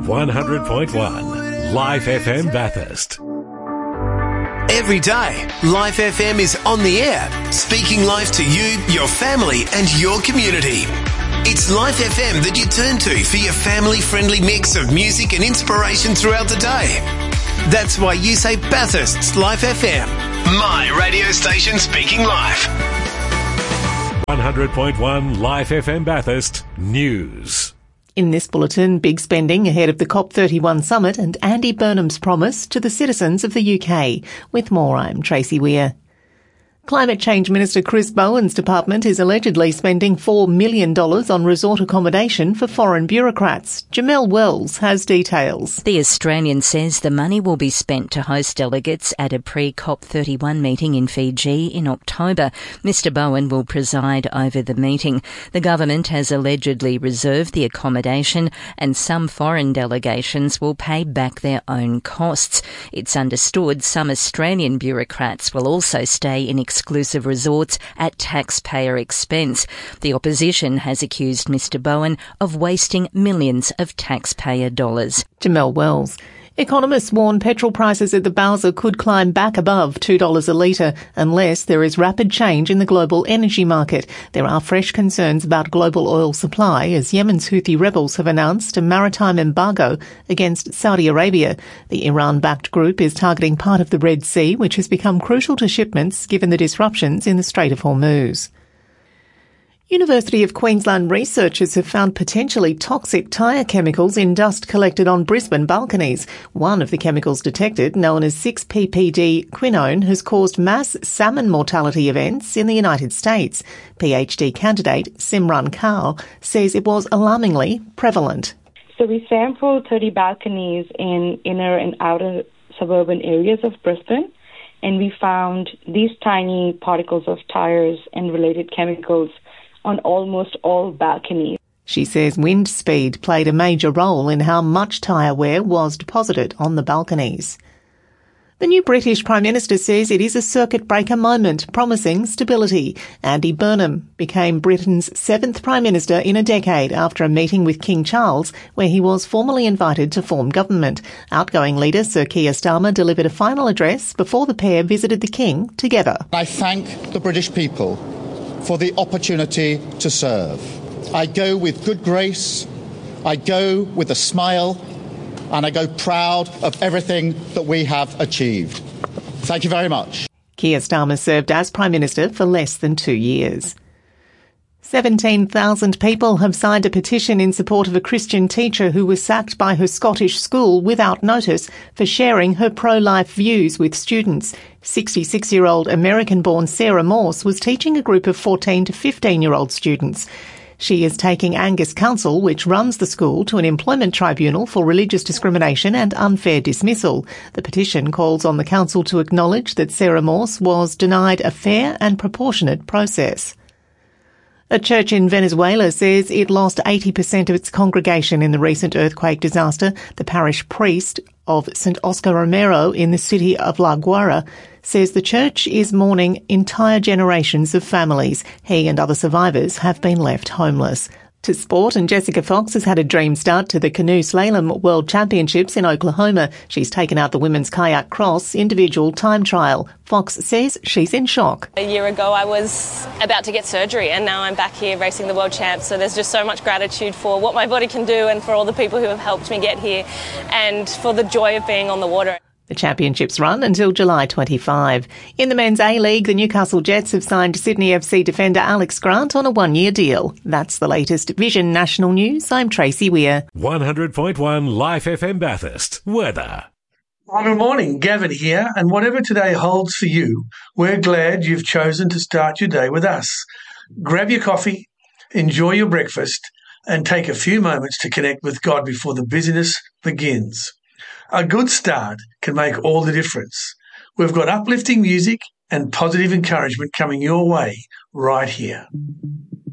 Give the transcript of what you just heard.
100.1 Life FM Bathurst. Every day, Life FM is on the air, speaking life to you, your family and your community. It's Life FM that you turn to for your family-friendly mix of music and inspiration throughout the day. That's why you say Bathurst's Life FM, my radio station speaking life. 100.1 Life FM Bathurst News. In this bulletin, big spending ahead of the COP31 summit and Andy Burnham's promise to the citizens of the UK. With more, I'm Tracy Weir. Climate Change Minister Chris Bowen's department is allegedly spending $4 million on resort accommodation for foreign bureaucrats. Jamelle Wells has details. The Australian says the money will be spent to host delegates at a pre-COP31 meeting in Fiji in October. Mr Bowen will preside over the meeting. The government has allegedly reserved the accommodation and some foreign delegations will pay back their own costs. It's understood some Australian bureaucrats will also stay in exclusive resorts at taxpayer expense. The opposition has accused Mr Bowen of wasting millions of taxpayer dollars. Jamelle Wells. Economists warn petrol prices at the Bowser could climb back above $2 a litre unless there is rapid change in the global energy market. There are fresh concerns about global oil supply as Yemen's Houthi rebels have announced a maritime embargo against Saudi Arabia. The Iran-backed group is targeting part of the Red Sea, which has become crucial to shipments given the disruptions in the Strait of Hormuz. University of Queensland researchers have found potentially toxic tyre chemicals in dust collected on Brisbane balconies. One of the chemicals detected, known as 6-PPD quinone, has caused mass salmon mortality events in the United States. PhD candidate Simran Kaur says it was alarmingly prevalent. So we sampled 30 balconies in inner and outer suburban areas of Brisbane, and we found these tiny particles of tyres and related chemicals on almost all balconies. She says wind speed played a major role in how much tyre wear was deposited on the balconies. The new British Prime Minister says it is a circuit breaker moment, promising stability. Andy Burnham became Britain's 7th Prime Minister in a decade after a meeting with King Charles, where he was formally invited to form government. Outgoing leader Sir Keir Starmer delivered a final address before the pair visited the King together. I thank the British people for the opportunity to serve. I go with good grace, I go with a smile, and I go proud of everything that we have achieved. Thank you very much. Keir Starmer served as Prime Minister for less than 2 years. 17,000 people have signed a petition in support of a Christian teacher who was sacked by her Scottish school without notice for sharing her pro-life views with students. 66-year-old American-born Sarah Morse was teaching a group of 14 to 15-year-old students. She is taking Angus Council, which runs the school, to an employment tribunal for religious discrimination and unfair dismissal. The petition calls on the council to acknowledge that Sarah Morse was denied a fair and proportionate process. A church in Venezuela says it lost 80% of its congregation in the recent earthquake disaster. The parish priest of St. Oscar Romero in the city of La Guaira says the church is mourning entire generations of families. He and other survivors have been left homeless. To sport, and Jessica Fox has had a dream start to the Canoe Slalom World Championships in Oklahoma. She's taken out the women's kayak cross individual time trial. Fox says she's in shock. A year ago I was about to get surgery and now I'm back here racing the World Champs, so there's just so much gratitude for what my body can do and for all the people who have helped me get here and for the joy of being on the water. The championships run until July 25. In the men's A-League, the Newcastle Jets have signed Sydney FC defender Alex Grant on a one-year deal. That's the latest Vision National News. I'm Tracy Weir. 100.1 Life FM Bathurst. Weather. Well, good morning, Gavin here, and whatever today holds for you, we're glad you've chosen to start your day with us. Grab your coffee, enjoy your breakfast, and take a few moments to connect with God before the busyness begins. A good start can make all the difference. We've got uplifting music and positive encouragement coming your way right here.